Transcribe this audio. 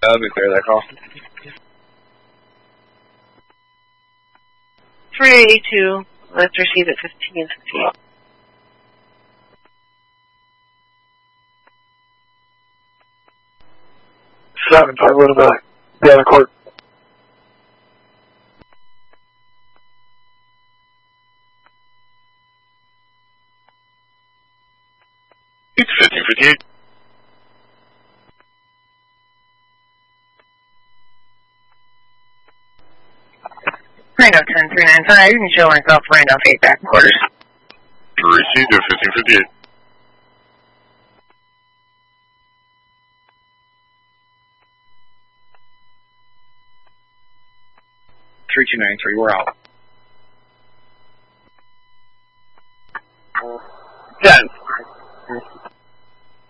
That'll be clear, that call. 382, let's receive at 15:15. 7, try to go to the other court. It's 15:58. Randolph 10395, you can show myself Randolph 8 back quarters. Received at 15:58. 3293, we're out.